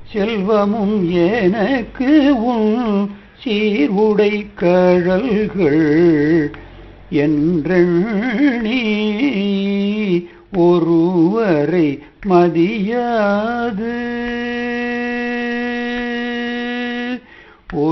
செல்வமும் எனக்கு உன் சீர்வுடை கழல்கள் என்றெண்ணி ஒருவரை மதியாது